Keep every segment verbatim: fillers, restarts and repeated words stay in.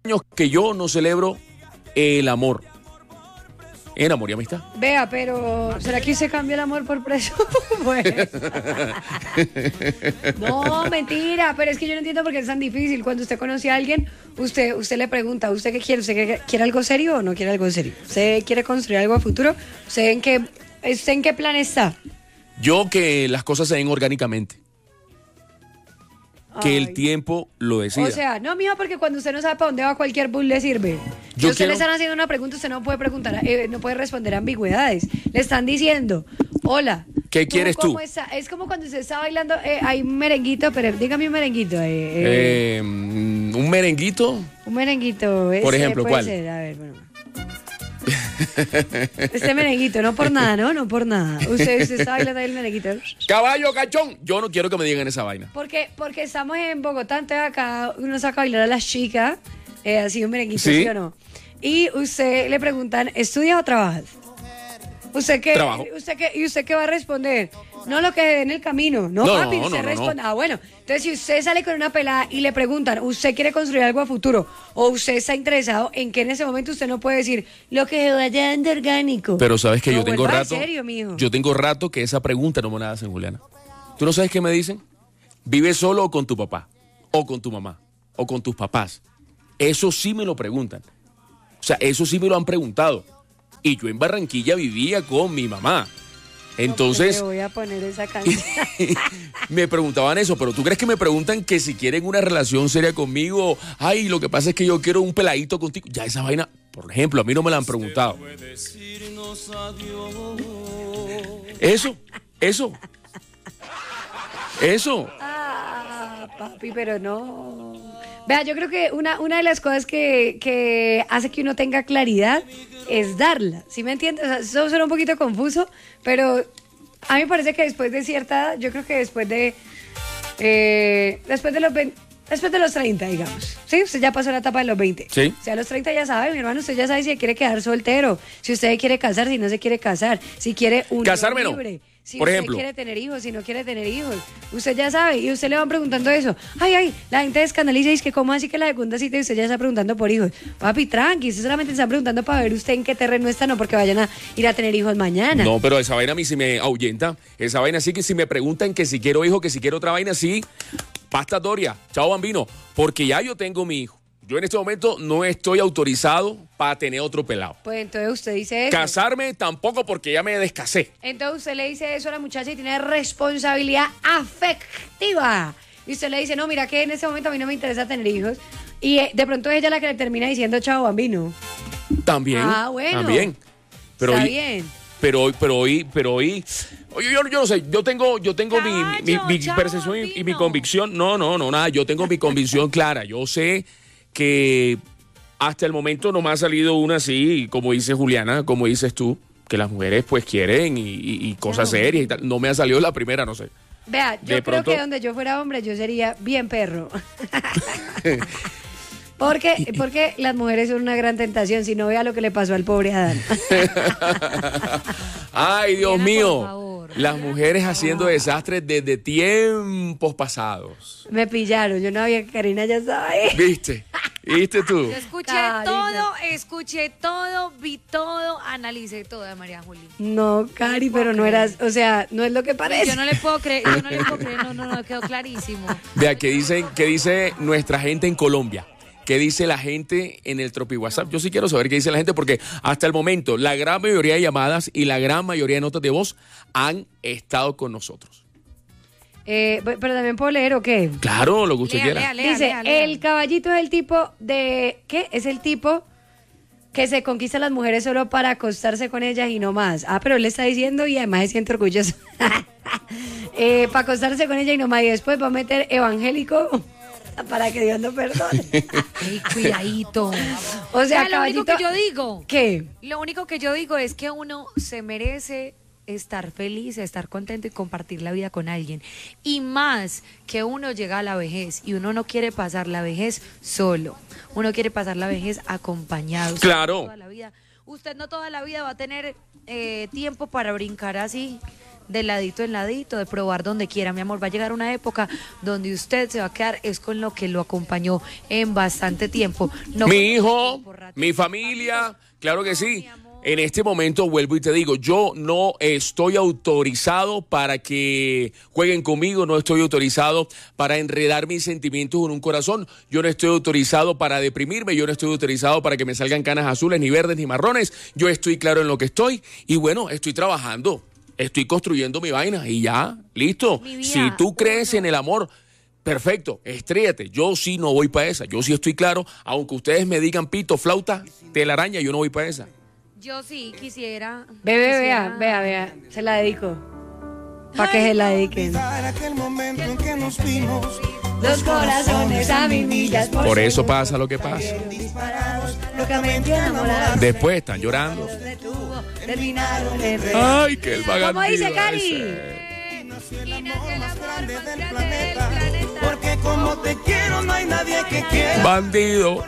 años que yo no celebro el amor. En amor y amistad. Vea, pero ¿será que se cambia el amor por preso? Bueno. No, mentira, pero es que yo no entiendo por qué es tan difícil. Cuando usted conoce a alguien, usted usted le pregunta, ¿usted qué quiere? ¿Usted quiere, quiere algo serio o no quiere algo serio? ¿Usted quiere construir algo a futuro? ¿Usted en qué, usted en qué plan está? Yo que las cosas se den orgánicamente. Que Ay. el tiempo lo decida. O sea, no, mijo, porque cuando usted no sabe para dónde va, cualquier bus le sirve. Si Yo usted quiero- le están haciendo una pregunta, usted no puede preguntar, eh, no puede responder a ambigüedades. Le están diciendo, hola. ¿Qué quieres tú? ¿Cómo está? Es como cuando usted está bailando, eh, hay un merenguito, pero dígame un merenguito. Eh, eh, Eh, un merenguito. un merenguito. Por ese ejemplo, puede ¿cuál? ser, a ver, bueno. Este merenguito, no por nada, ¿no? No por nada. Usted, usted está bailando ahí el merenguito. Caballo cachón. Yo no quiero que me digan esa vaina. Porque, porque estamos en Bogotá, entonces acá uno saca a bailar a las chicas, eh, así un merenguito, Sí. ¿sí o no? Y usted le preguntan, ¿estudias o trabajas? ¿Usted qué, Trabajo. usted qué, ¿Y usted qué va a responder? No lo que dé en el camino. No, No, papi, no, usted no, no, responde. no. Ah, bueno. Entonces, si usted sale con una pelada y le preguntan, ¿usted quiere construir algo a futuro? O usted está interesado en que en ese momento usted no puede decir, lo que se vaya dando orgánico. Pero sabes que No, yo tengo vuelva rato. en serio, mijo. Yo tengo rato que esa pregunta no me la hacen, Juliana. ¿Tú no sabes qué me dicen? ¿Vives solo o con tu papá? ¿O con tu mamá? ¿O con tus papás? Eso sí me lo preguntan. O sea, eso sí me lo han preguntado. Y yo en Barranquilla vivía con mi mamá. Entonces, Le voy a poner esa canción. me preguntaban eso, pero ¿tú crees que me preguntan que si quieren una relación seria conmigo? Ay, lo que pasa es que yo quiero un peladito contigo. Ya esa vaina, por ejemplo, a mí no me la han preguntado. Eso, eso. Eso. Ah, papi, pero no. Vea, yo creo que una, una de las cosas que, que hace que uno tenga claridad es darla. ¿Sí me entiendes? O sea, eso suena un poquito confuso, pero a mí me parece que después de cierta edad, yo creo que después de. Eh, después de los veinte, después de los treinta, digamos. ¿Sí? Usted ya pasó la etapa de los veinte. Sí. O sea, a los treinta ya sabe, mi hermano, usted ya sabe si se quiere quedar soltero, si usted quiere casar, si no se quiere casar, si quiere un Casarme no. libre. Si Por usted ejemplo. quiere tener hijos, si no quiere tener hijos, usted ya sabe, y usted le van preguntando eso. Ay, ay, la gente escandaliza y dice que cómo así que la segunda cita y usted ya está preguntando por hijos. Papi, tranqui, usted solamente está preguntando para ver usted en qué terreno está, no porque vayan a ir a tener hijos mañana. No, pero esa vaina a mí sí me ahuyenta. Esa vaina sí que si me preguntan que si quiero hijo, que si quiero otra vaina, sí. Pasta Doria, chao bambino. Porque ya yo tengo mi hijo. Yo en este momento no estoy autorizado para tener otro pelado. Pues entonces usted dice eso. Casarme tampoco porque ya me descasé. Entonces usted le dice eso a la muchacha y tiene responsabilidad afectiva. Y usted le dice, no, mira que en ese momento a mí no me interesa tener hijos. Y eh, de pronto es ella la que le termina diciendo chao bambino. También. Ah, bueno. También. Pero Está hoy, bien. Pero hoy, pero hoy, pero hoy. Oye, yo, yo no sé, yo tengo, yo tengo mi, mi, mi, mi Chao, percepción y, y mi bambino. convicción. No, no, no, nada. Yo tengo mi convicción clara. Yo sé que hasta el momento no me ha salido una así, como dice Juliana, como dices tú, que las mujeres pues quieren y, y- y cosas Claro. serias y tal. No me ha salido la primera, no sé. Vea, yo De creo pronto- que donde yo fuera hombre, yo sería bien perro. Porque, porque las mujeres son una gran tentación. Si no, vea lo que le pasó al pobre Adán. Ay, Dios Diana, mío. por favor. Las mujeres haciendo desastres desde tiempos pasados. Me pillaron. Yo no había que Karina ya sabe. ¿Viste? ¿Viste tú? Yo escuché Karina. todo, escuché todo, vi todo, analicé todo de María Juli. No, Cari, pero no eras, o sea, no es lo que parece. Yo no le puedo creer, yo no le puedo creer, no, no, no, quedó clarísimo. Vea, ¿qué dicen, qué dice nuestra gente en Colombia? ¿Qué dice la gente en el Tropi WhatsApp? Yo sí quiero saber qué dice la gente porque hasta el momento la gran mayoría de llamadas y la gran mayoría de notas de voz han estado con nosotros. Eh, pe- pero también puedo leer o qué. Claro, lo que usted Lea, quiera. lea, lea, Dice, lea, lea. el caballito es el tipo de, ¿qué? Es el tipo que se conquista a las mujeres solo para acostarse con ellas y no más. Ah, pero él le está diciendo y además se siente orgulloso. eh, para acostarse con ella y no más. Y después va a meter evangélico para que Dios no perdone. Ey, cuidadito. O sea, Ah, lo único caballito- que yo digo, ¿Qué? lo único que yo digo es que uno se merece estar feliz, estar contento y compartir la vida con alguien. Y más que uno llega a la vejez y uno no quiere pasar la vejez solo. Uno quiere pasar la vejez acompañado. Usted Claro. no toda la vida- usted no toda la vida va a tener eh, tiempo para brincar así de ladito en ladito, de probar donde quiera, mi amor. Va a llegar una época donde usted se va a quedar es con lo que lo acompañó en bastante tiempo. No mi hijo, mi familia, claro que sí. En este momento vuelvo y te digo, yo no estoy autorizado para que jueguen conmigo, no estoy autorizado para enredar mis sentimientos en un corazón, yo no estoy autorizado para deprimirme, yo no estoy autorizado para que me salgan canas azules, ni verdes, ni marrones, yo estoy claro en lo que estoy y bueno, estoy trabajando, estoy construyendo mi vaina y ya, listo. Si tú crees en el amor, perfecto, estrellate, yo sí no voy para esa, yo sí estoy claro, aunque ustedes me digan pito, flauta, telaraña, yo no voy para esa. Yo sí quisiera. Bebé, quisiera... vea, vea, vea. Se la dedico. Para que se la dediquen. Aquel momento en que nos vimos, los corazones a mil millas. Por, por eso pasa lo que pasa. Locamente enamorados. Después están llorando. Terminaron el rey. Ay, que el vagabundo. ¿Cómo dice Cari? Y nació el amor más grande del planeta. planeta. Porque como te quiero no hay nadie que quiera. Bandido.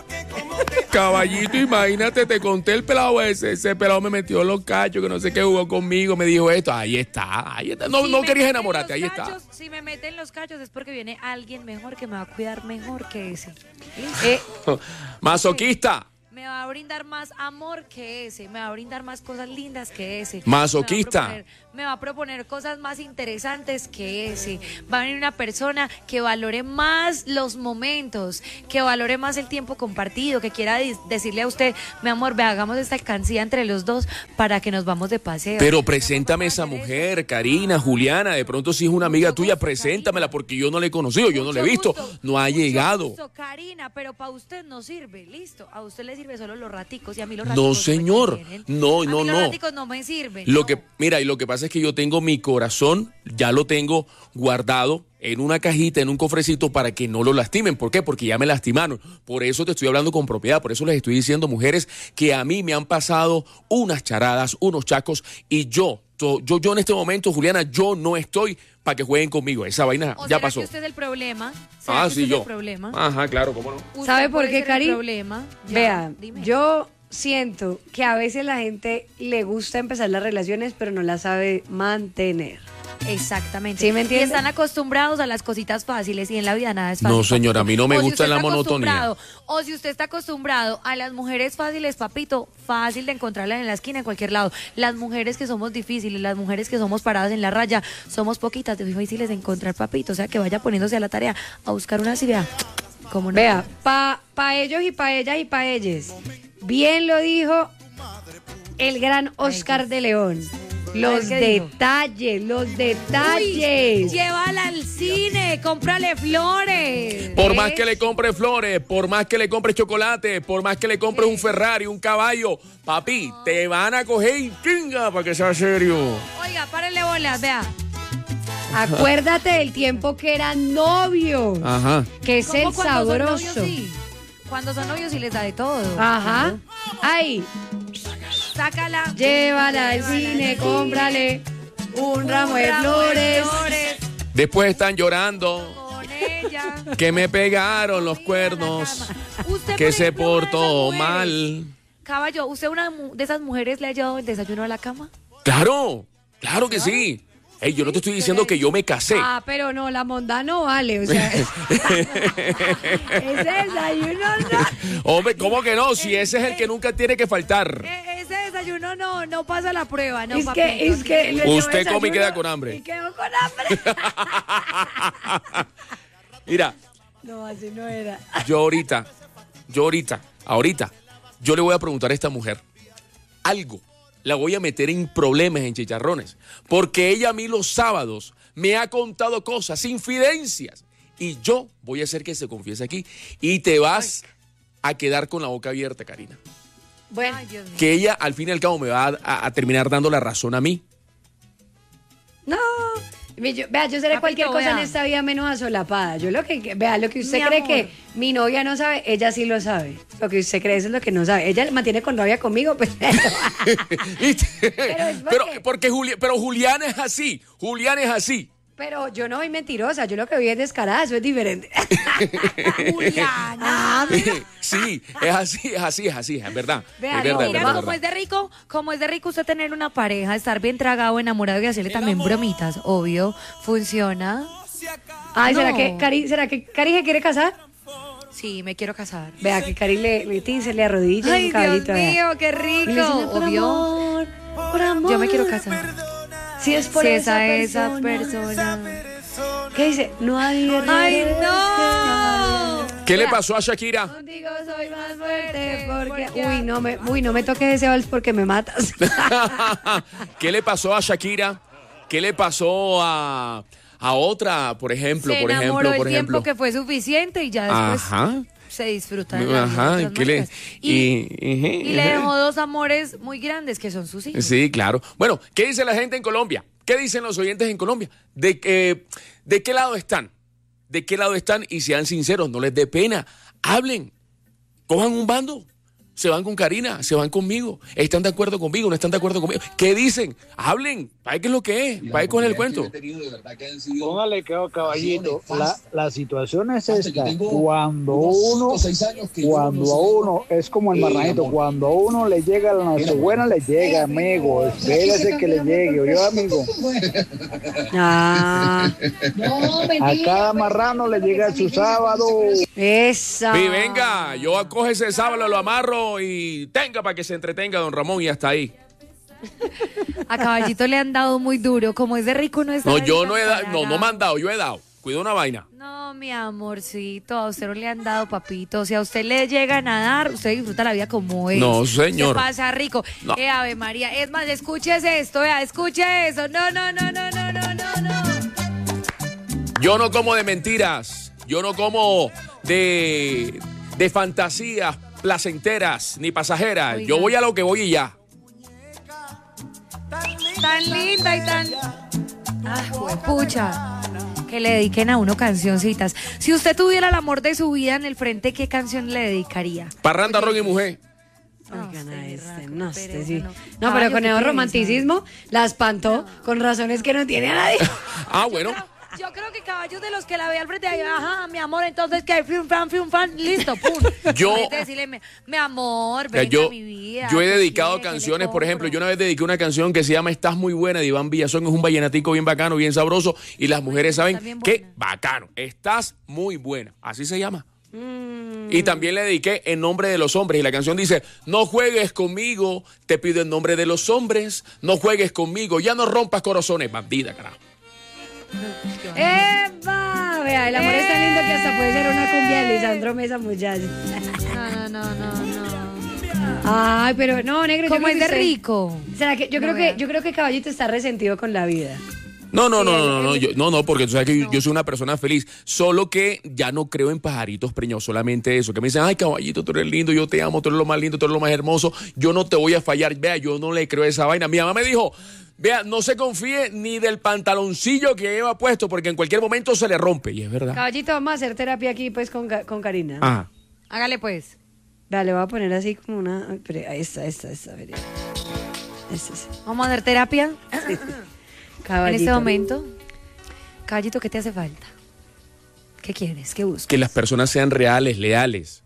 Caballito, imagínate, te conté el pelado ese, ese pelado me metió los cachos, que no sé qué jugó conmigo, me dijo esto, ahí está, ahí está, no, Si no me querías meten enamorarte, ahí los está. cachos, si me meten los cachos es porque viene alguien mejor que me va a cuidar mejor que ese. Eh, Masoquista, Me va a brindar más amor que ese, me va a brindar más cosas lindas que ese. Masoquista. Me va a proponer, me va a proponer cosas más interesantes que ese. Va a venir una persona que valore más los momentos, que valore más el tiempo compartido, que quiera di- decirle a usted, mi amor, ve, hagamos esta alcancía entre los dos para que nos vamos de paseo. pero preséntame esa mujer, Karina, Juliana, de pronto si es una amiga tuya, preséntamela porque yo no la he conocido, yo no la he visto, no ha llegado. Gusto, Karina, pero para usted no sirve, listo. A usted le sirve solo los raticos y a mí los No, raticos señor, me convienen. no, A no, mí no. Los raticos no me sirven. Lo no. que, mira, y lo que pasa es que yo tengo mi corazón, ya lo tengo guardado en una cajita, en un cofrecito para que no lo lastimen. ¿Por qué? Porque ya me lastimaron. Por eso te estoy hablando con propiedad, por eso les estoy diciendo, mujeres, que a mí me han pasado unas charadas, unos chacos, y yo, yo, yo, yo en este momento, Juliana, yo no estoy para que jueguen conmigo. Esa vaina ¿O ya será pasó. que usted es el problema? ¿Será Ah, que sí, usted es yo. el problema? Ajá, claro, cómo no. Usted ¿Sabe por puede qué, ser el Cari? problema. Ya, Vea, dime. yo siento que a veces la gente le gusta empezar las relaciones, pero no las sabe mantener. Exactamente. ¿Sí me Y entiende? están acostumbrados a las cositas fáciles y en la vida nada es fácil. No, señora, a mí no me O si gusta usted la está monotonía. acostumbrado- O si usted está acostumbrado a las mujeres fáciles, papito, fácil de encontrarlas en la esquina, en cualquier lado. Las mujeres que somos difíciles, las mujeres que somos paradas en la raya, somos poquitas, difíciles de encontrar, papito. O sea, que vaya poniéndose a la tarea a buscar una ciudad. Como no. Vea, pa, pa ellos y pa ellas y pa ellos. Bien lo dijo el gran Oscar de León. Los ¿qué dijo? detalles, los Uy, detalles. llévala al cine, cómprale flores. Por ¿Ves? más que le compre flores, por más que le compre chocolate, por más que le compre un Ferrari, un caballo, papi, te van a coger y chinga para que sea serio. Oiga, párenle bolas, vea. Acuérdate del tiempo que eran novios, Ajá. que es ¿Cómo el cuando son novios, sabroso. sí? Cuando son novios sí les da de todo. Ajá. Ay, Sácala. llévala al cine, cómprale un ramo de ramo flores. Después están llorando Con ella. que me pegaron los cuernos, Usted, que por se ejemplo, una de esas portó mujeres, mal. Caballo, ¿usted una mu- de esas mujeres le ha llevado el desayuno a la cama? Claro, claro que sí. Ey, yo no te estoy diciendo que yo me casé. Ah, pero no, la monda no vale, o sea. ese desayuno no. Hombre, ¿cómo que no? Si ese es el que nunca tiene que faltar. E- ese desayuno no, no pasa la prueba, no, es papito. que, es que le Usted dio come y desayuno queda con hambre. Y quedó con hambre. Mira, No, así no era. yo ahorita, yo ahorita, ahorita, yo le voy a preguntar a esta mujer algo. La voy a meter en problemas, en chicharrones. Porque ella a mí los sábados me ha contado cosas, infidencias. Y yo voy a hacer que se confiese aquí. Y te vas a quedar con la boca abierta, Karina. Bueno, Ay, Dios mío. Que ella al fin y al cabo me va a, a- a terminar dando la razón a mí. no. Mi- yo- vea, yo seré Papito, cualquier cosa vea. en esta vida menos asolapada. Yo lo que, vea, lo que usted Mi cree amor. que mi novia no sabe, ella sí lo sabe. Lo que usted cree eso es lo que no sabe. Ella mantiene con rabia conmigo, pero... ¿Viste? Pero es Pero, porque- porque Juli- pero Julián es así. Julián es así. Pero yo no soy mentirosa, yo lo que vi es descarada, eso es diferente. Juliana. Ah, mira. Sí, es así, es así, es así, es verdad. Vea, es verdad, no, es mira, verdad, es como verdad. es de rico, como es de rico usted tener una pareja, estar bien tragado, enamorado y hacerle también bromitas, obvio, funciona. Ay, ¿será No. que Cari, ¿será que Cari se quiere casar? Sí, me quiero casar. Vea que Cari le, le tice, le arrodilla Ay, un caballito. Dios vea. mío, qué Y le dice, rico, por obvio. amor, por amor. Yo me quiero casar. Si es por Si esa, esa, esa persona. persona. ¿Qué dice? No hay ¡Ay, errores no! ¿Qué le Vea, pasó a Shakira? Contigo soy más fuerte porque... Uy, no me, uy, no me toques ese vals porque me matas. ¿Qué le pasó a Shakira? ¿Qué le pasó a, a otra, por ejemplo, se por enamoró ejemplo, el por ejemplo? tiempo que fue suficiente y ya después Ajá. se disfruta de la vida de Ajá, otras ¿qué le, maneras. y, Y, y- y le dejó dos amores muy grandes que son sus hijos. Sí, claro. Bueno, ¿qué dice la gente en Colombia? ¿Qué dicen los oyentes en Colombia? ¿De, que, ¿De qué lado están? ¿De qué lado están? Y sean sinceros, no les dé pena. Hablen. Cojan un bando. Se van con Karina, se van conmigo. ¿Están de acuerdo conmigo? ¿No están de acuerdo conmigo? ¿Qué dicen? Hablen. ¿Para qué es lo que es? ¿Para qué con el cuento? Póngale que caballito, la, la situación es esta, cuando uno, cuando a uno, es como el marranito, cuando a uno le llega la Nochebuena, le llega, amigo, espérese que le llegue, ¿oyó, amigo? Ah, A cada marrano le llega su sábado. esa. Sí, venga, yo acoge ese sábado, lo amarro y tenga para que se entretenga don Ramón y hasta ahí. A Caballito le han dado muy duro, como es de rico no es No, yo no he dado, no, no me han dado, yo he dado. Cuida una vaina. No, mi amorcito, a usted no le han dado, papito. Si a usted le llegan a dar, usted disfruta la vida como es. No, señor. Se pasa rico. No. Eh, Ave María. Es más, escúchese esto, vea, escuche eso. No, no, no, no, no, no, no, no. Yo no como de mentiras, yo no como de, de fantasías placenteras ni pasajeras. Oiga. Yo voy a lo que voy y ya. Tan linda y tan... Ah, pucha. Que le dediquen a uno cancioncitas. Si usted tuviera el amor de su vida en el frente, ¿qué canción le dedicaría? Parranda, rock y mujer. Oigan a usted, este, raco, no, qué este pereza, sí. no. No, Caballo, pero con qué el pereza. romanticismo la espantó con razones que no tiene a nadie. Ah, bueno. Yo creo que caballos de los que la ve al frente, ahí, ajá, mi amor, entonces que fium, fan, fium, fan, listo, pum. Yo- En vez de decirle, mi, mi amor, O sea, venga yo, a mi vida. yo he ¿qué dedicado quiere? ¿Qué le canciones, por ejemplo, compro? yo una vez dediqué una canción que se llama Estás muy buena de Iván Villazón, es un vallenatico bien bacano, bien sabroso, y las mujeres Está saben bien que buena. bacano, estás muy buena, así se llama. Mm. Y también le dediqué En nombre de los hombres, y la canción dice, no juegues conmigo, te pido en nombre de los hombres, no juegues conmigo, ya no rompas corazones, bandida, carajo. ¡Eva! Vea, el amor es tan lindo que hasta puede ser una cumbia de Lisandro Mesa, muchachos. No, no, no, no, no. Ay, pero no, negro. yo Como creo es que de usted- rico. ¿Será que yo No creo que vea. yo creo que Caballito está resentido con la vida? No, no, Sí, no, el- no, no, no, el- yo- no, no, porque tú sabes que yo, yo soy una persona feliz, solo que ya no creo en pajaritos preñados, solamente eso, que me dicen, ay, caballito, tú eres lindo, yo te amo, tú eres lo más lindo, tú eres lo más hermoso, yo no te voy a fallar, vea, yo no le creo esa vaina. Mi mamá me dijo, vea, no se confíe ni del pantaloncillo que lleva puesto, porque en cualquier momento se le rompe, y es verdad. Caballito, vamos a hacer terapia aquí pues con, Ga- con Karina. Ajá. Hágale pues. Vale, le voy a poner así como una... ay, pero ahí está, esta, esta, veré. Esta, sí. Vamos a dar terapia en Caballito. este momento. Caballito, ¿qué te hace falta? ¿Qué quieres? ¿Qué buscas? Que las personas sean reales, leales.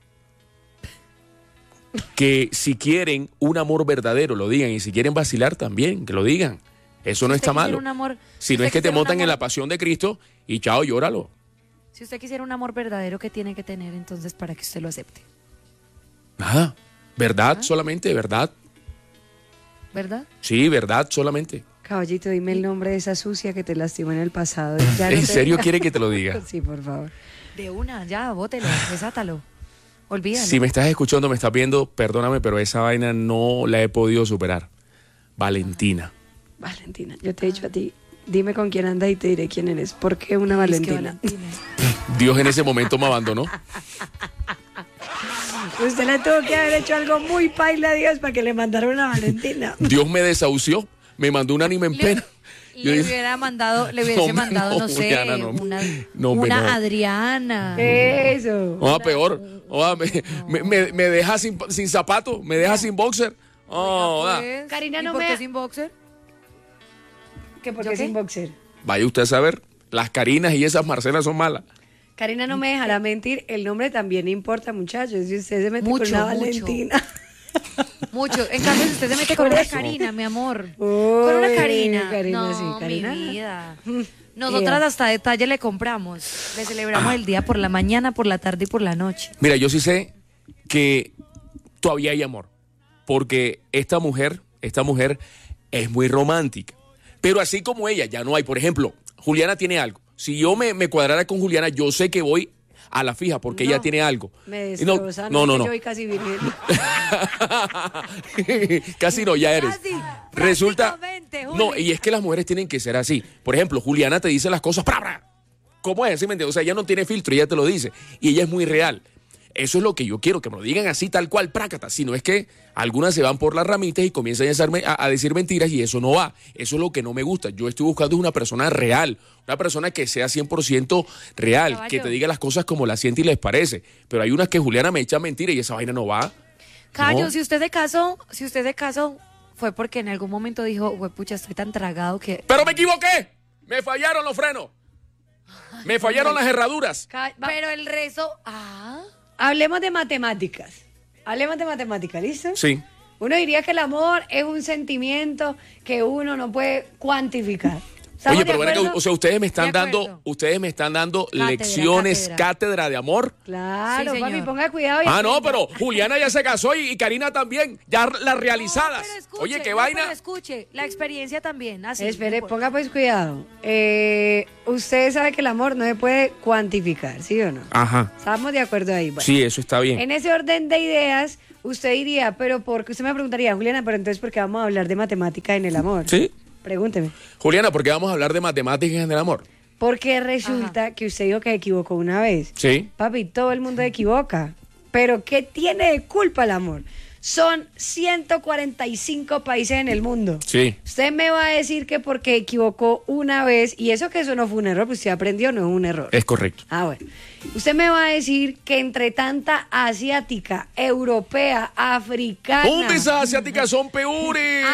Que si quieren un amor verdadero, lo digan. Y si quieren vacilar también, que lo digan. Eso no Si usted está quisiera malo. un amor- Si no usted es que te quisiera un montan en amor- la pasión de Cristo y chao, llóralo. Si usted quisiera un amor verdadero, ¿qué tiene que tener entonces para que usted lo acepte? Ajá. ¿Verdad solamente? ¿Verdad? ¿Verdad? Sí, verdad solamente. Caballito, dime el nombre de esa sucia que te lastimó en el pasado. Ya no ¿En te- serio quiere que te lo diga? Sí, por favor. De una, ya, bótelo, desátalo. Olvídalo. Si me estás escuchando, me estás viendo, perdóname, pero esa vaina no la he podido superar. Valentina. Valentina, yo te he dicho a ti, dime con quién andas y te diré quién eres. ¿Por qué una Es que Valentina? Valentina. Dios en ese momento me abandonó. Usted le tuvo que haber hecho algo muy paila a Dios para que le mandara una Valentina. Dios me desahució, me mandó un anime en Le- pena. Yo Le dije, hubiera mandado, le hubiese Hombre, mandado, no, no, sé, Diana, no. una, No, hombre, una no. Adriana. Eso. oh, peor. Oh, me, me, me- me deja sin, sin zapato, me deja sin boxer. Oh, da. Pues, Karina, ¿y no por me- qué sin boxer? ¿Qué? ¿Por ¿Yo qué qué? sin boxer? Vaya usted a saber, las Carinas y esas Marcelas son malas. Karina no me dejará mentir, el nombre también importa, muchachos. Si usted se mete Mucho, con una mucho. Valentina. Mucho. En cambio, si usted se mete con Por una eso. Karina, mi amor. Uy, Con una Karina. Karina, no, sí, Karina. mi vida. Nosotras Ella. hasta detalle le compramos. Le celebramos el día por la mañana, por la tarde y por la noche. Mira, yo sí sé que todavía hay amor, porque esta mujer, esta mujer es muy romántica, pero así como ella, ya no hay. Por ejemplo, Juliana tiene algo. Si yo me, me cuadrara con Juliana, yo sé que voy a la fija, porque No, ella tiene algo. Me Y no, destroza, no, no, es que no. Yo hoy casi virgen. Casi no, ya eres. Casi, Resulta. prácticamente, Juli. No, y es que las mujeres tienen que ser así. Por ejemplo, Juliana te dice las cosas. ¡Pra, pra! ¿Cómo es? ¿Sí me entiendes? O sea, ella no tiene filtro, ella te lo dice. Y ella es muy real. Eso es lo que yo quiero, que me lo digan así, tal cual, prácata. Si no es que algunas se van por las ramitas y comienzan a, hacerme- a- a decir mentiras y eso no va. Eso es lo que no me gusta. Yo estoy buscando una persona real, una persona que sea cien por ciento real, Caballo. que te diga las cosas como las siente y les parece. Pero hay unas que Juliana me echa mentiras y esa vaina no va. Cayo, No. si usted se casó, si usted se casó, fue porque en algún momento dijo, pucha, estoy tan tragado que... Pero me equivoqué. Me fallaron los frenos. Me fallaron las herraduras. Ca- va- Pero el rezo... Ah... Hablemos de matemáticas. Hablemos de matemáticas, ¿listo? Sí. Uno diría que el amor es un sentimiento que uno no puede cuantificar. ¿Estamos Oye, de pero ven acá, acuerdo? o sea, ustedes me están De dando, acuerdo. ustedes me están dando Cátedra, lecciones, cátedra. cátedra de amor. Claro, Sí, papi, señor. ponga cuidado. y Ah, no, aprenda. pero Juliana ya se casó y, y Karina también, ya las realizadas. No, pero escuche, Oye, qué no, vaina. pero escuche, la experiencia también, así. Espere, no ponga pues cuidado. Eh, usted sabe que el amor no se puede cuantificar, ¿sí o no? Ajá. Estamos de acuerdo ahí. Bueno, Sí, eso está bien. en ese orden de ideas, usted diría, pero porque usted me preguntaría, Juliana, pero entonces, ¿por qué vamos a hablar de matemática en el amor? Sí. Pregúnteme. Juliana, ¿por qué vamos a hablar de matemáticas en el amor? Porque resulta que usted dijo que se equivocó una vez. Sí. Papi, todo el mundo se equivoca. Pero ¿qué tiene de culpa el amor? Son ciento cuarenta y cinco países en el mundo. Sí. Usted me va a decir que porque equivocó una vez, y eso que eso no fue un error, pues usted aprendió, no es un error. Es correcto. Ah, bueno. Usted me va a decir que entre tanta asiática, europea, africana, ¡Umbis asiáticas son peores!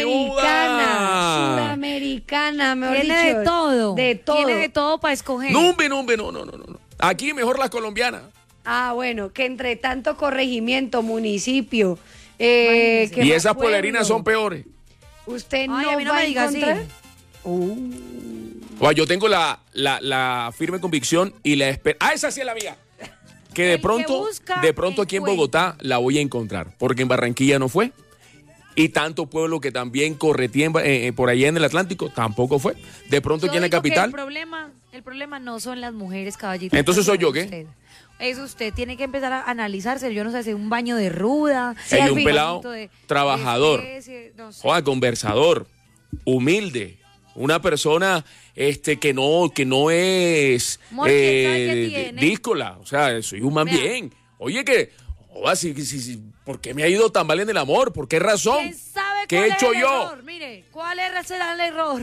americana, sudamericana, mejor Tiene dicho, de todo. de todo. Tiene de todo para escoger. No, hombre, no, hombre, no, no, no, no. Aquí mejor las colombianas. Ah, bueno, que entre tanto corregimiento, municipio, eh, Imagínese. que Y más esas pueblo, polerinas son peores. Usted no, Ay, a mí no va me a diga así. encontrar. Uh, O sea, yo tengo la, la, la firme convicción y la espera. ¡Ah, esa sí es la mía! Que de El que pronto, busca, de pronto aquí en encuentra. Bogotá la voy a encontrar, porque en Barranquilla no fue. Y tanto pueblo que también corretía en Ba- eh, eh, por allá en el Atlántico, tampoco fue. De pronto Yo aquí en la digo que capital. El problema, el problema no son las mujeres, caballito. Entonces, ¿soy yo Es qué? usted. Es usted, tiene que empezar a analizarse. Yo no sé, hacer un baño de ruda. Hay al un fin- pelado de- de trabajador. especie, no sé. Joder, conversador, humilde, una persona este que no que no es Amor, ¿quién sabe qué eh, tiene? díscola, o sea, soy un man Vea. bien. Oye, que joder, si, si- si- ¿por qué me ha ido tan mal en el amor? ¿Por qué razón? ¿Quién sabe ¿Qué cuál he es hecho el yo? error? Mire, ¿cuál es- será el error?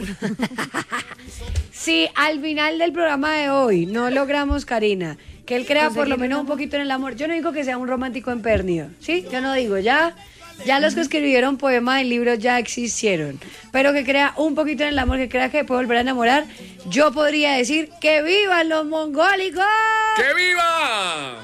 si al final del programa de hoy no logramos, Karina, que él crea por lo Conseguirle menos un un amor. poquito en el amor, yo no digo que sea un romántico empedernido, ¿sí? Yo no digo, ya, ya los que escribieron poemas en libros ya existieron, pero que crea un poquito en el amor, que crea que puede volver a enamorar, yo podría decir que vivan los mongólicos. ¡Que viva!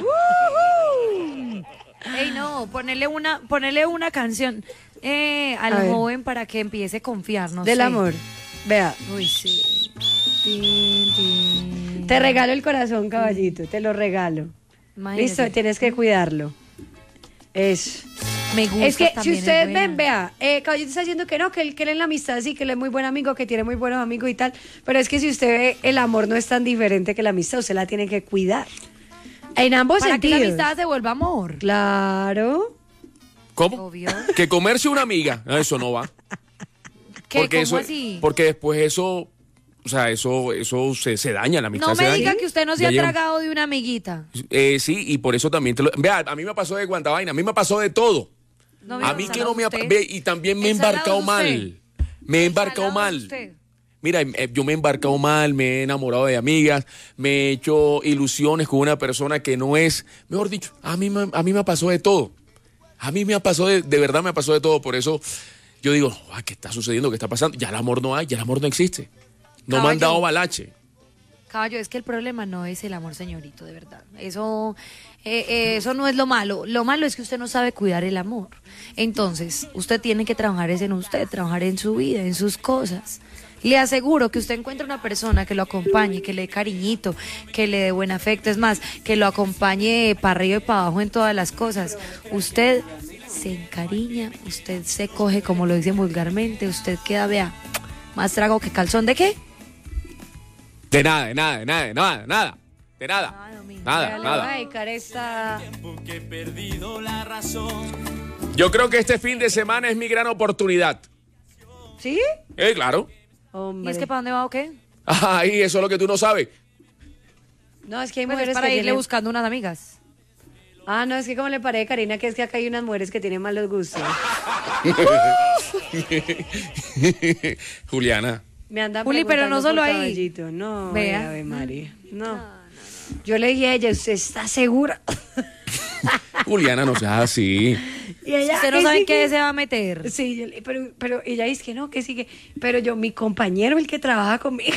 Ey, no, ponerle una, ponerle una canción eh, al A ver. joven para que empiece a confiar, no Del sé. amor. Vea, Uy, sí. Tin, tin. te regalo el corazón, caballito, te lo regalo. Imagínese. Listo, tienes que cuidarlo. Eso. Me gusta Es que si también, es ustedes buena. ven, vea, eh, Caballito está diciendo que no, que él cree en la amistad, sí, que él es muy buen amigo, que tiene muy buenos amigos y tal, pero es que si usted ve, el amor no es tan diferente que la amistad, usted la tiene que cuidar. En ambos Para que la sentidos. amistad se vuelva amor. Claro. ¿Cómo? Obvio. Que comerse una amiga, no, eso no va. ¿Qué? Porque ¿Cómo eso, así? porque después eso, o sea, eso, eso se, se daña, la amistad No se me daña. diga que usted no se Ya ha llega- tragado de una amiguita. Eh, sí, y por eso también te lo... Vea, a mí me pasó de guantavaina, a mí me pasó de todo. No, A mí el que no me ha... salado ve, usted. y también me he El salado embarcado usted. mal. Me he El embarcado salado mal. usted. Mira, eh, yo me he embarcado mal, me he enamorado de amigas, me he hecho ilusiones con una persona que no es... Mejor dicho, a mí, me- a mí me pasó de todo. A mí me ha pasado, de, de verdad me pasó de todo. Por eso yo digo, "Ay, ¿qué está sucediendo? ¿Qué está pasando? Ya el amor no hay, ya el amor no existe. No me han Caballo. dado balache. Caballo, es que el problema no es el amor, señorito, de verdad. Eso, eh, eh, eso no es lo malo. Lo malo es que usted no sabe cuidar el amor. Entonces, usted tiene que trabajar es en usted, trabajar en su vida, en sus cosas. Le aseguro que usted encuentra una persona que lo acompañe, que le dé cariñito, que le dé buen afecto. Es más, que lo acompañe para arriba y para abajo en todas las cosas. Usted se encariña, usted se coge, como lo dicen vulgarmente, usted queda, vea, más trago que calzón. ¿De qué? De nada, de nada, de nada, de nada, nada. De nada. Nada, nada. Ay, caresta. Yo creo que este fin de semana es mi gran oportunidad. ¿Sí? Eh, claro. Hombre. ¿Y es que para dónde va o qué? Ay, eso es lo que tú no sabes. No, es que hay Pues mujeres es para que irle tienen... buscando unas amigas. Ah, no, es que como le parece, Karina, que es que acá hay unas mujeres que tienen malos gustos. Juliana. Me andan Juli, pero no preguntando solo por ahí. Caballito. No, Vea. Ave María. No. Yo le dije a ella, ¿usted está segura? Juliana, no seas así. Y ella, Usted no "¿Qué sabe en sigue?". qué se va a meter. Sí, yo le- pero, pero ella dice que no, que sigue. Pero yo, mi compañero, el que trabaja conmigo.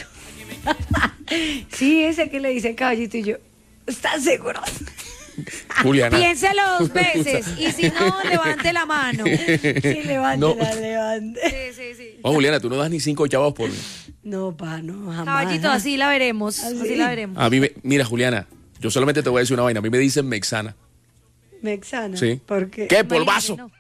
Sí, ese que le dice Caballito y yo, ¿estás seguro? Juliana. Piénselo dos veces y si no, levante la mano. Sí, levántela, No. levante. Sí, sí, sí. Oh, Juliana, tú no das ni cinco chavos por mí. No, pa, no, jamás. Caballito, así la veremos. Así, Así. la veremos. A mí, me, mira, Juliana, yo solamente te voy a decir una vaina. A mí me dicen Mexana. Mexana. Sí. ¿Por qué? ¿Qué? Polvazo. No.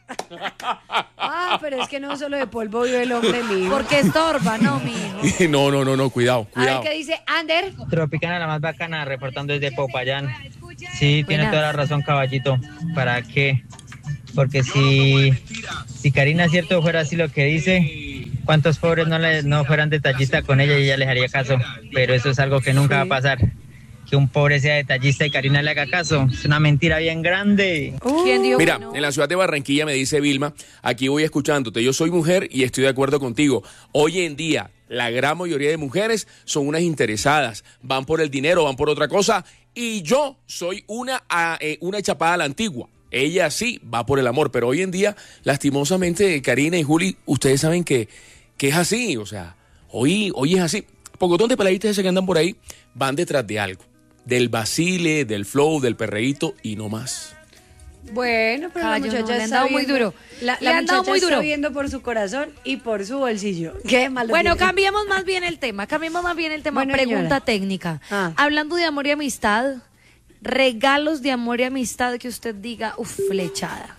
Ah, pero es que no solo de polvo vive el hombre mío. Porque estorba, no, mijo. No, no, no, no, cuidado, A ver cuidado. qué dice Ander. Tropicana, la más bacana, reportando desde Popayán. Sí, tiene Buenas. toda la razón, Caballito. ¿Para qué? Porque si, si Karina cierto fuera así lo que dice, ¿cuántos pobres no, le, no fueran detallistas con ella y ella les haría caso? Pero eso es algo que nunca va a pasar. Que un pobre sea detallista y Karina le haga caso. Es una mentira bien grande. ¿Quién dijo Mira, que no? en la ciudad de Barranquilla me dice Vilma, aquí voy escuchándote, yo soy mujer y estoy de acuerdo contigo. Hoy en día, la gran mayoría de mujeres son unas interesadas, van por el dinero, van por otra cosa, y yo soy una, a, eh, una chapada a la antigua. Ella sí va por el amor, pero hoy en día, lastimosamente, Karina y Juli, ustedes saben que, que es así, o sea, hoy, hoy es así. Pocotón de peladitas ese que andan por ahí van detrás de algo. Del vacile, del flow, del perreíto y no más. Bueno, pero Caballo, la no, muchacha le han está dado muy viendo- duro. La, Le la han dado muchacha muy está duro. viendo por su corazón y por su bolsillo. Qué malo Bueno, tiene. cambiemos más bien el tema. Cambiemos más bien el tema. Bueno, Pregunta señora. técnica. Ah. Hablando de amor y amistad, regalos de amor y amistad que usted diga, uff, flechada.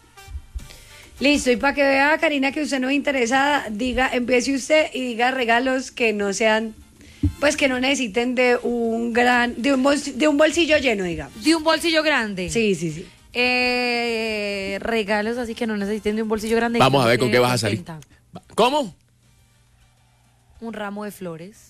Listo, y para que vea, Karina, que usted no es interesada, diga, empiece usted y diga regalos que no sean, pues que no necesiten de un gran, de un bolsillo, de un bolsillo lleno, digamos. De un bolsillo grande. Sí, sí, sí. Eh, regalos así que no necesiten de un bolsillo grande. Vamos que a ver no con se qué vas a salir. contenta. ¿Cómo? Un ramo de flores.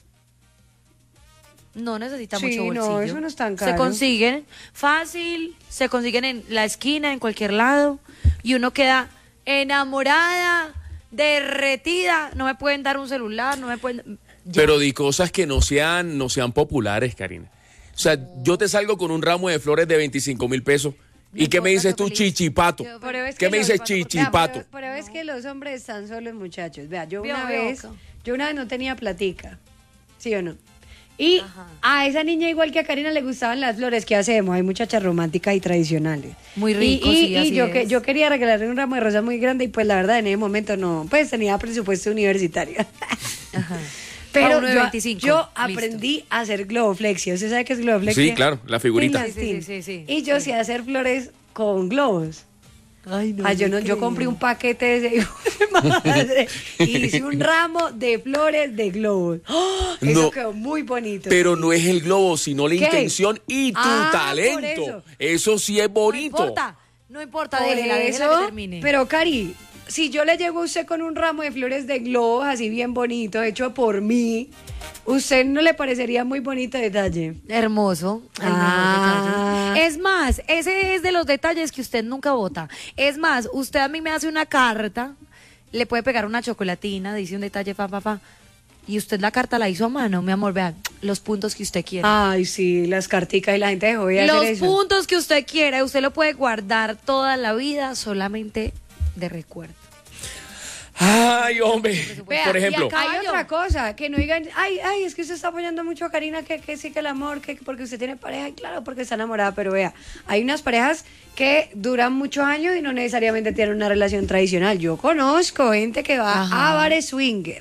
No necesita Sí, mucho no, bolsillo. eso no es tan Se caro. consiguen fácil, se consiguen en la esquina, en cualquier lado, y uno queda enamorada, derretida. No me pueden dar un celular, no me pueden. Ya. Pero di cosas que no sean, no sean populares, Karina. O sea, yo te salgo con un ramo de flores de veinticinco mil pesos. No ¿Y qué me importa, dices tú, feliz. chichipato? Pero es ¿Qué que me los- dices, Vea, chichipato? Pero, pero es que los hombres están solos, muchachos. Vea, yo Veo, una veo, vez, acá. yo una vez no tenía platica, ¿sí o no? Y Ajá. a esa niña, igual que a Karina, le gustaban las flores. ¿Qué hacemos? Hay muchachas románticas y tradicionales. Muy Y- rico, y, sí, y así yo, que, es. yo quería regalarle un ramo de rosas muy grande y pues la verdad en ese momento no, pues tenía presupuesto universitario. Ajá. Pero Pa' uno de yo, veinticinco, yo listo. aprendí a hacer globoflexia. ¿Usted sabe qué es globoflexia? Sí, claro, la figurita. Pinlastín. Sí, sí, sí, sí, sí. Y yo sé hacer flores con globos. Ay, no. Ah, yo no, yo compré un paquete de ese hijo de madre y hice un ramo de flores de globos. ¡Oh! Eso No. quedó muy bonito. Pero no es el globo, sino la ¿Qué? intención y tu Ah, por talento. eso. Eso. sí es No bonito. importa, no importa, Por déjela, déjela eso, que termine. pero Cari, si yo le llego a usted con un ramo de flores de globos así bien bonito, hecho por mí, ¿usted no le parecería muy bonito detalle? Hermoso. el mejor Ah. detalle. Es más, ese es de los detalles que usted nunca vota. Es más, usted a mí me hace una carta, le puede pegar una chocolatina, dice un detalle, fa, fa, fa. Y usted la carta la hizo a mano, mi amor, vean, los puntos que usted quiera. Ay, sí, las carticas y la gente dejó de los hacer eso. puntos que usted quiera, usted lo puede guardar toda la vida solamente de recuerdo. Ay, hombre. Vea, Por ejemplo. y acá hay Caballo. otra cosa, que no digan, ay, ay, es que usted está apoyando mucho a Karina, que, que sí que el amor, que porque usted tiene pareja, y claro, porque está enamorada, pero vea, hay unas parejas que duran muchos años y no necesariamente tienen una relación tradicional. Yo conozco gente que va Ajá. a bares swinger.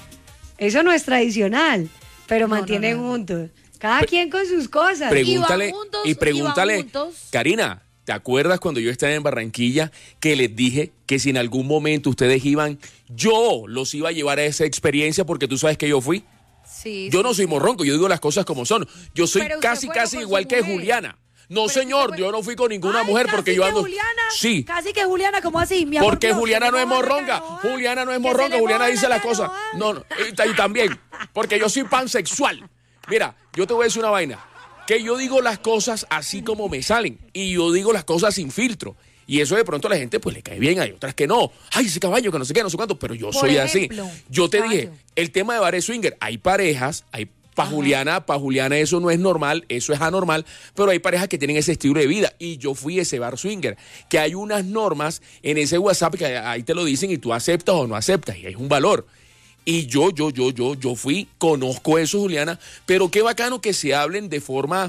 Eso no es tradicional, pero No, mantienen no, no. juntos. Cada quien con sus cosas. Pregúntale, Y van juntos, y pregúntale, y van juntos. Karina, ¿te acuerdas cuando yo estaba en Barranquilla que les dije que si en algún momento ustedes iban, yo los iba a llevar a esa experiencia porque tú sabes que yo fui? Sí, Yo sí, no soy sí. morronco, yo digo las cosas como son. Yo soy Pero usted casi, fue casi con su igual que mujer. Juliana. No, Pero señor, usted fue- yo no fui con ninguna Ay, mujer casi porque yo que ando... Juliana, Sí. Casi que Juliana, ¿cómo así? Mi amor Porque propio, Juliana que no es se le moja la morronga. canoa, Juliana no es que se morronga. le Juliana moja dice la las cosas. canoa. No, no. Y, y también. Porque yo soy pansexual. Mira, yo te voy a decir una vaina. Que yo digo las cosas así como me salen. Y yo digo las cosas sin filtro. Y eso de pronto a la gente pues le cae bien. Hay otras que no. Ay, ese caballo que no sé qué, no sé cuánto. Pero yo Por soy ejemplo, así. Yo te caballo. dije, el tema de bares swinger. Hay parejas, hay... Para Juliana, para Juliana eso no es normal, eso es anormal, pero hay parejas que tienen ese estilo de vida y yo fui ese bar swinger, que hay unas normas en ese WhatsApp que ahí te lo dicen y tú aceptas o no aceptas y hay un valor. Y yo, yo, yo, yo, yo fui, conozco eso, Juliana, pero qué bacano que se hablen de forma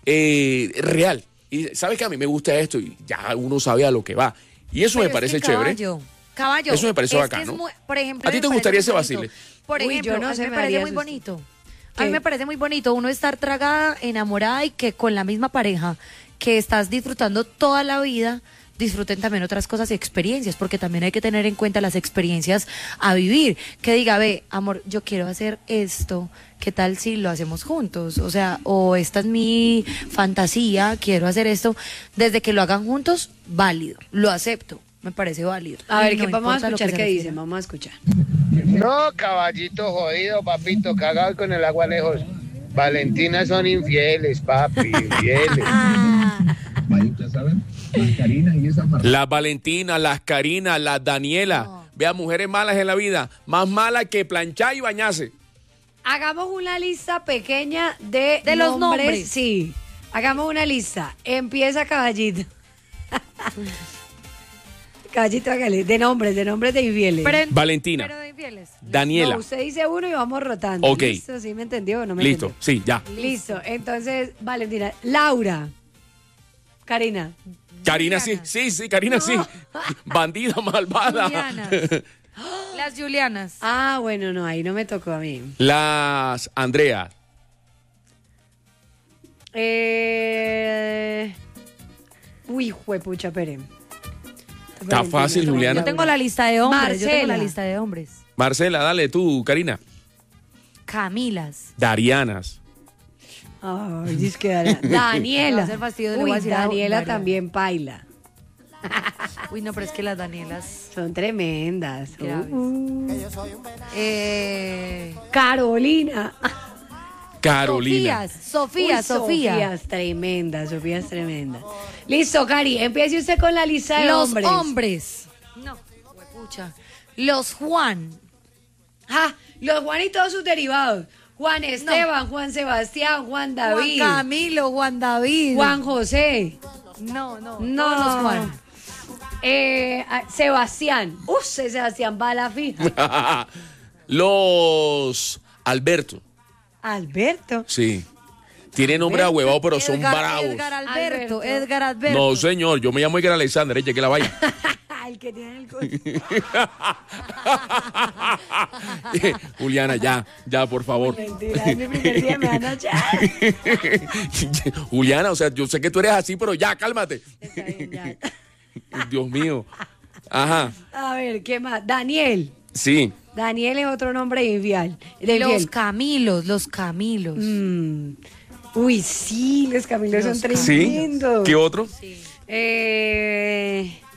eh, real. Y sabes que a mí me gusta esto y ya uno sabe a lo que va. Y eso Pero me es parece que, chévere. Caballo, caballo. Eso me parece es que bacano. es muy- por ejemplo, ¿A ti me te parece gustaría muy ese bonito. vacile? Por Uy, ejemplo, yo no a mí sé, me me parece daría muy susto. bonito. A mí ¿Qué? me parece muy bonito uno estar tragada, enamorada y que con la misma pareja que estás disfrutando toda la vida, disfruten también otras cosas y experiencias, porque también hay que tener en cuenta las experiencias a vivir. Que diga, ve, amor, yo quiero hacer esto, ¿qué tal si lo hacemos juntos? O sea, o esta es mi fantasía, quiero hacer esto. Desde que lo hagan juntos, válido, lo acepto, me parece válido. A ver, Y ¿qué no vamos a importa lo que escuchar se qué refiera. dicen? Vamos a escuchar. No, caballito jodido, papito, cagado con el agua lejos. Valentina son infieles, papi, infieles. Las Valentinas, las Karina, las Daniela. No. Vea, mujeres malas en la vida. Más malas que planchar y bañarse. Hagamos una lista pequeña de, De los nombres. Sí, hagamos una lista. Empieza Caballito. Caballito, hágale. De nombres, de nombres de infieles. Pero- Valentina, pero de infieles. Daniela. No, usted dice uno y vamos rotando. Ok. ¿Listo? ¿Sí me entendió o no me Listo, entendió? sí, ya. Listo. Entonces, Valentina. Laura. Karina. Karina sí, sí, sí, Karina sí. Bandida malvada. Julianas. Las Julianas. Ah, bueno, no, ahí no me tocó a mí. Las Andrea. Eh... Uy, juepucha, pere. Está fácil, Juliana. Yo tengo la lista de hombres. Yo tengo la Marcela. lista de hombres. Marcela, dale tú, Karina. Camilas. Darianas. Ay, dice que Daniela. Me va a Daniela. hacer fastidio, le voy Uy, a decir a Daniela Daria. también paila. Uy, no, pero es que las Danielas. Son tremendas. Graves. Uh. Eh, Carolina. Carolina. Sofías, Sofía, Uy, Sofía. Sofías tremendas, Sofías tremendas. Listo, Cari, empiece usted con la lista de Los hombres. hombres. No, huepucha. Los Juan. Ah, los Juan y todos sus derivados. Juan Esteban, Juan Sebastián, Juan David, Juan Camilo, Juan David. Juan José. No, no. No, todos los Juan. Eh, ah, Sebastián. Uf, ese Sebastián va a la fija. Los Alberto. Alberto. Sí. Tiene nombre ahuevado, pero son Edgar- bravos. Edgar Alberto, Alberto. Edgar Alberto. No, señor, yo me llamo Edgar Alexander, eche que la vaya. El que tiene el coche. Juliana, ya, ya, por favor. Mentira, es mi primer día, me van a echar. Juliana, o sea, yo sé que tú eres así, pero ya, cálmate. Está bien, ya. Dios mío. Ajá, A ver, ¿qué más? Daniel. sí. Daniel es otro nombre de infiel. De Los infiel. Camilos, los Camilos. Mm. Uy, sí, los Camilos Los son Camilos. ¿Sí? tremendos. ¿Qué otro? Eh...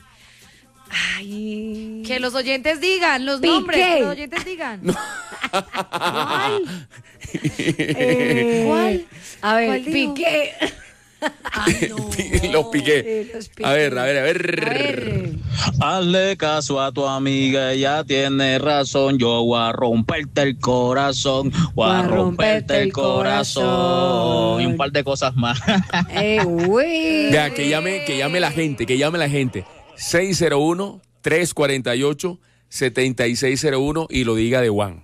Ay. Que los oyentes digan, los Piqué. nombres, que los oyentes digan. ¿Cuál? Eh, ¿Cuál? A ver, ¿Cuál dijo? Piqué. Ay, no. Los piqué. Sí, los piqué. A ver, a ver, a ver. A ver. Hazle caso a tu amiga, ella tiene razón. Yo voy a romperte el corazón, voy a romperte el corazón. Y un par de cosas más. Eh, uy. Vea, que llame, que llame la gente, que llame la gente. seis cero uno, tres cuatro ocho, setenta y seis cero uno y lo diga de Juan.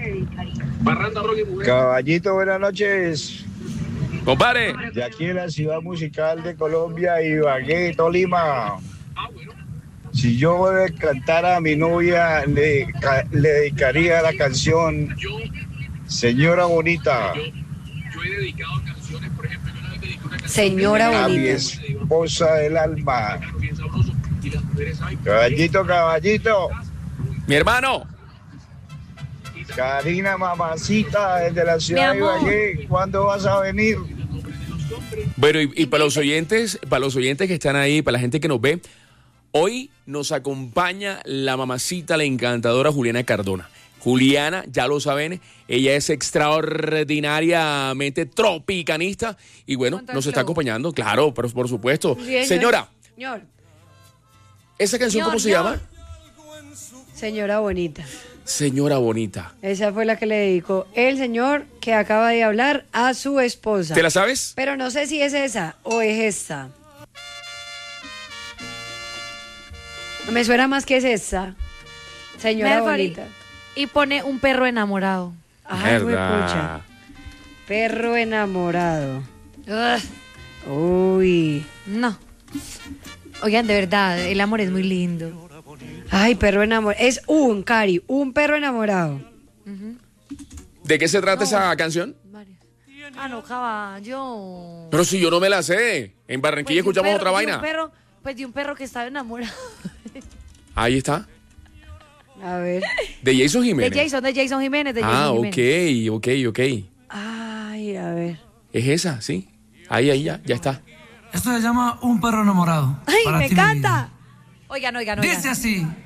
Caballito, buenas noches. Compadre. De aquí en la ciudad musical de Colombia, Ibagué, Tolima. Si yo cantara a mi novia, le, le dedicaría la canción Señora Bonita. Señora A mi bonita. esposa del alma. Caballito, caballito. Mi hermano. Karina, mamacita, desde la ciudad de Mi amor. Ibagué, ¿cuándo vas a venir? Bueno, y, y para los oyentes, para los oyentes que están ahí, para la gente que nos ve, hoy nos acompaña la mamacita, la encantadora Juliana Cardona. Juliana, ya lo saben, ella es extraordinariamente tropicanista y bueno, Monta nos el está flow. acompañando, claro, pero por supuesto. Bien, Señora, Señor. ¿esa canción Señor, cómo se señor. llama? Señora bonita. Señora Bonita. Esa fue la que le dedicó el señor que acaba de hablar a su esposa. ¿Te la sabes? Pero no sé si es esa o es esta. Me suena más que es esa. Señora Melvary. bonita. Y pone un perro enamorado. Ay, me Verdad. escucha. Perro enamorado. Ugh, Uy. no. Oigan, de verdad, el amor es muy lindo. Ay, perro enamorado. Es un, Cari, un perro enamorado. ¿De qué se trata esa canción? Varios. Ah, no, caballo. Pero si yo no me la sé. En Barranquilla Pues de un escuchamos perro- otra de vaina. un perro, pues de un perro que estaba enamorado. Ahí está. A ver. De Jason De Jiménez. Jason, de Jason Jiménez, de Ah, Jason Jiménez. ok, ok, ok. Ay, a ver. Es esa, sí. Ahí, ahí, ya, ya está. Esto se llama Un perro enamorado. ¡Ay, Para me ti, mi encanta! vida. Oigan, oigan, oigan. Dice así.